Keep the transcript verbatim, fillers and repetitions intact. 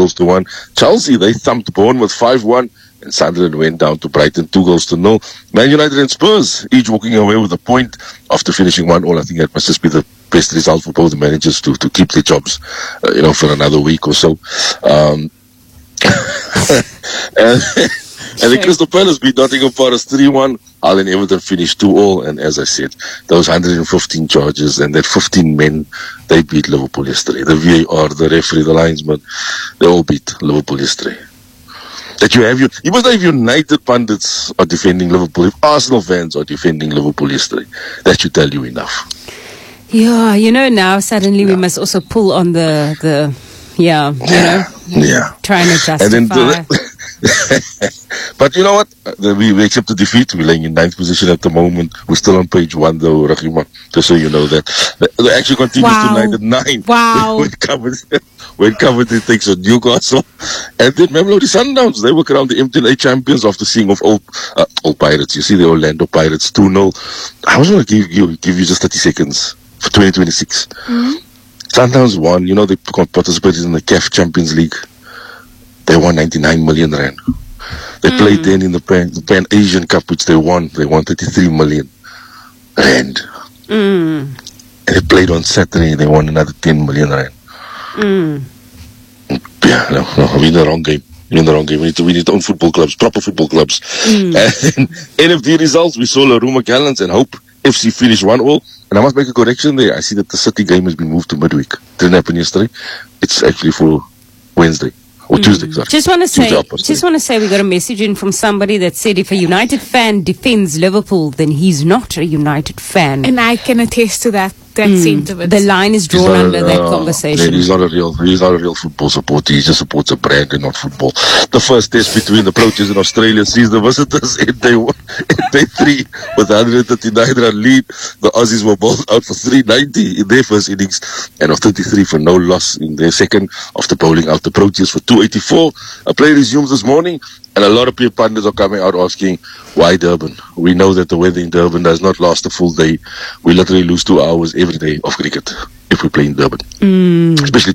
goals to one. Chelsea, they thumped Bournemouth five one. And Sunderland went down to Brighton, two goals to nil. Man United and Spurs, each walking away with a point after finishing one all. I think that must just be the best result for both the managers to, to keep their jobs, uh, you know, for another week or so. Um, and, and then Crystal Palace beat Nottingham Forest three one. Hull and Everton finished two all. And as I said, those one hundred fifteen charges and that fifteen men, they beat Liverpool yesterday. The V A R, the referee, the linesman, they all beat Liverpool yesterday. That you have your, you must have United pundits are defending Liverpool. If Arsenal fans are defending Liverpool yesterday, that should tell you enough. Yeah, you know, now suddenly yeah. we must also pull on the, the yeah, you know, yeah. trying to justify. And then the, but you know what? Uh, we, we accept the defeat. We're laying in ninth position at the moment. We're still on page one, though, Rahima, just so you know that. They actually continues wow. tonight at nine. Wow. When Coventry, when Coventry takes on Newcastle. And then Mamelodi Sundowns, they were crowned the M T N A champions after seeing off old, uh, old Pirates. You see the Orlando Pirates two nil. I was going to give you, give you just thirty seconds for twenty twenty-six. Mm-hmm. Sundowns won. You know, they participated in the C A F Champions League. They won ninety-nine million rand. They mm. played then in the Pan, the Pan Asian Cup, which they won. They won thirty-three million rand. Mm. And they played on Saturday. They won another ten million rand. Mm. Yeah, no, no, we're in the wrong game. We're in the wrong game. We need to, we need to own football clubs, proper football clubs. Mm. And N F D results, we saw Laruma Gallants and Hope F C finish one all. And I must make a correction there. I see that the City game has been moved to midweek. Didn't happen yesterday. It's actually for Wednesday. Or mm. Tuesday, sorry. Just want to say, just want to say, we got a message in from somebody that said if a United fan defends Liverpool, then he's not a United fan. And I can attest to that. That mm. sentiment. The line is drawn under a, that uh, conversation. He's not a real, he's not a real football supporter. He just supports a brand and not football. The first test between the Poachers and Australia sees the visitors in day one, in day three with a one hundred thirty-nine run lead. The Aussies were bowled out for three ninety in their first innings and of thirty-three for no loss in their second after bowling out the Poachers for two eighty-four. A play resumes this morning. And a lot of people, pundits are coming out asking, why Durban? We know that the weather in Durban does not last a full day. We literally lose two hours every day of cricket if we play in Durban. Mm. Especially